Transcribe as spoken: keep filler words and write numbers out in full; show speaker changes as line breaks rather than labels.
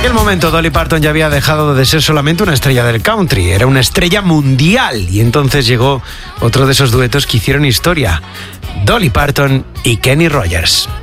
aquel momento Dolly Parton ya había dejado de ser solamente una estrella del country, era una estrella mundial, y entonces llegó otro de esos duetos que hicieron historia, Dolly Parton y Kenny Rogers.